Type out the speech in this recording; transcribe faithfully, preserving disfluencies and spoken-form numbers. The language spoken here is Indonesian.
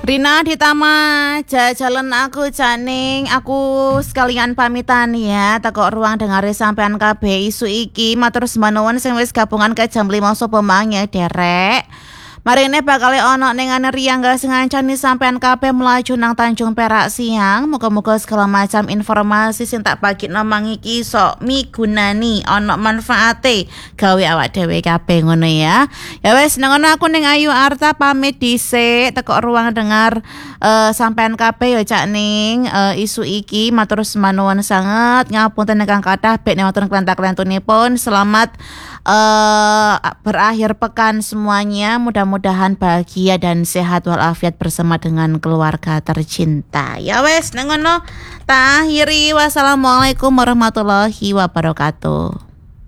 Rina ditama jajalan aku Janing, aku sekalian pamitan ya teko ruang dengare sampean kabeh isu iki matur sembah nuwun sing wis gabungan ke jam lima sapa mang ya derek. Marine bakal ono ning ane Riyangga sing ngancani sampean kabeh melaju nang Tanjung Perak siang. Muga-muga segala macam informasi sing tak bagikno mang iki sok migunani, ono manfaate gawe awak dhewe kabeh ngono ya. Ya wis nang ngono aku ning Ayu Arta pamit dhisik teko ruang dengar uh, sampean kabeh ya Cak Ning uh, isu iki matur sembah nuwun sanget ngapunten ingkang kathah bek wonten klenta-klentunipun. Selamat uh, berakhir pekan semuanya, mudah-mudahan bahagia dan sehat walafiat bersama dengan keluarga tercinta. Ya wes, nengono tak akhiri. Wassalamualaikum warahmatullahi wabarakatuh.